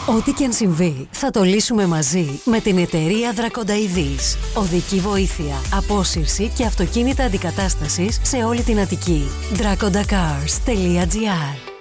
Ό,τι και αν συμβεί, θα το λύσουμε μαζί με την εταιρεία Δρακονταειδής. Οδική βοήθεια, απόσυρση και αυτοκίνητα αντικατάστασης σε όλη την Αττική. Dracondacars.gr